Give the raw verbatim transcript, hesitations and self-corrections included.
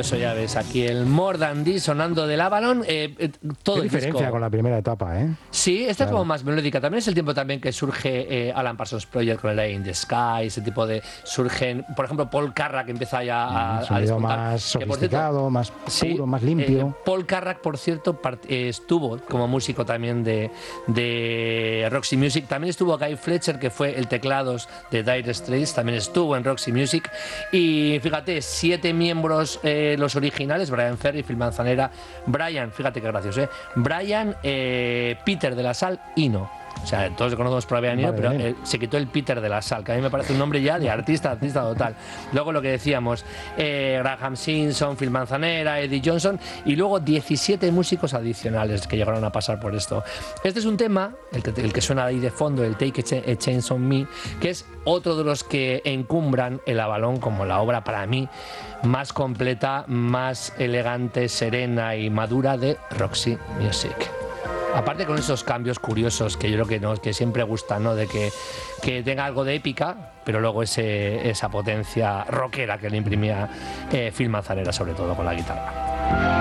Eso ya ves, aquí el More Than This sonando del Avalon. Eh, eh, todo Qué el diferencia disco. con la primera etapa, ¿eh? Sí, esta Claro. es como más melódica. También es el tiempo también que surge eh, Alan Parsons Project con el Eye in the Sky, ese tipo de... Surgen, por ejemplo, Paul Carrack que empieza ya a, Un a sonido despuntar. más Que, por cierto, sofisticado, más sí, puro, más limpio. eh, Paul Carrack, por cierto, part- eh, estuvo como músico también de, de Roxy Music. También estuvo Guy Fletcher, que fue el teclados de Dire Straits, también estuvo en Roxy Music. Y fíjate, siete miembros, eh, los originales: Brian Ferry, Phil Manzanera, Brian, fíjate qué gracioso, ¿eh? Brian, eh, Peter de la Sal, Eno. O sea, todos conocemos por Brian Eno, pero eh, se quitó el Peter de la Sal, que a mí me parece un nombre ya de artista, artista total. Luego lo que decíamos, eh, Graham Simpson, Phil Manzanera, Eddie Johnson, y luego diecisiete músicos adicionales que llegaron a pasar por esto. Este es un tema, el que, el que suena ahí de fondo, el Take a, Ch- a Chance on Me, que es otro de los que encumbran el Avalon como la obra para mí más completa, más elegante, serena y madura de Roxy Music. Aparte con esos cambios curiosos que yo creo que, ¿no?, que siempre gustan, ¿no? De que, que tenga algo de épica, pero luego ese, esa potencia rockera que le imprimía eh, Phil Manzanera, sobre todo con la guitarra.